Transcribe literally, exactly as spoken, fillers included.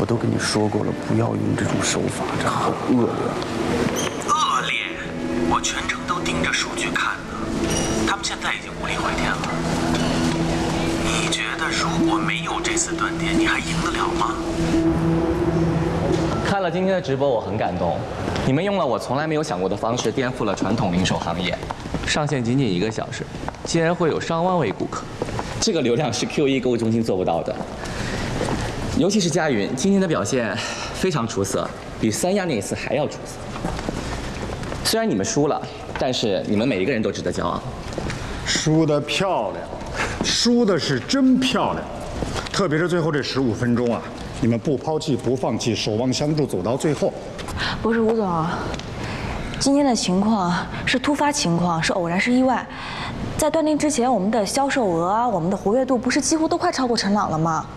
都跟你说过了，不要用这种手法，这很恶劣。 恶劣？我全程都盯着数据看呢。他们现在已经无力回天了。你觉得如果没有这次断电，你还赢得了吗？ 看了今天的直播，我很感动。你们用了我从来没有想过的方式，颠覆了传统零售行业。上线仅仅一个小时，竟然会有上万位顾客，这个流量是 Q 一购物中心做不到的。尤其是佳云今天的表现非常出色，比三亚那一次还要出色。虽然你们输了，但是你们每一个人都值得骄傲。 输得漂亮，输的是真漂亮，特别是最后这十五分钟啊，你们不抛弃不放弃，守望相助走到最后。 不是吴总，今天的情况是突发情况，是偶然，是意外。在断电之前，我们的销售额啊，我们的活跃度不是几乎都快超过陈朗了吗？